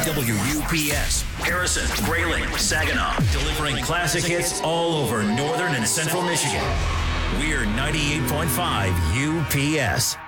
WUPS, Harrison, Grayling, Saginaw, delivering classic hits all over northern and central Michigan. We're 98.5 UPS.